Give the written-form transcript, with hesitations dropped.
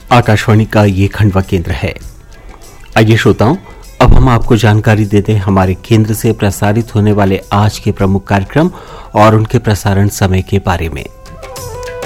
आकाशवाणी का ये खंडवा केंद्र है। आइए श्रोताओं, अब हम आपको जानकारी देते हैं हमारे केंद्र से प्रसारित होने वाले आज के प्रमुख कार्यक्रम और उनके प्रसारण समय के बारे में।